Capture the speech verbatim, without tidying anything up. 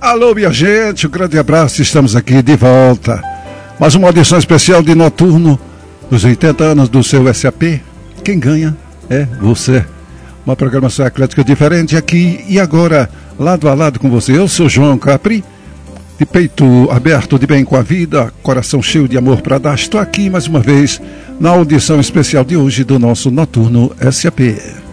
Alô, minha gente, um grande abraço, estamos aqui de volta. Mais uma audição especial de Noturno, dos oitenta anos do seu S A P. Quem ganha é você. Uma programação eclética diferente aqui e agora, lado a lado com você. Eu sou João Capri, de peito aberto de bem com a vida, coração cheio de amor para dar. Estou aqui mais uma vez na audição especial de hoje do nosso Noturno S A P.